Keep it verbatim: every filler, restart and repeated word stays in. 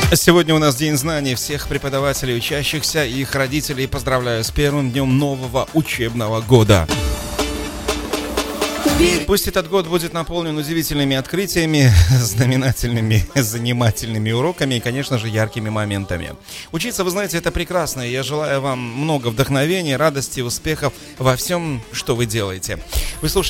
Сегодня у нас День знаний. Всех преподавателей, учащихся и их родителей поздравляю с первым днем нового учебного года. Пусть этот год будет наполнен удивительными открытиями, знаменательными, занимательными уроками и, конечно же, яркими моментами. Учиться, вы знаете, это прекрасно, и я желаю вам много вдохновения, радости, успехов во всем, что вы делаете. Вы слушаете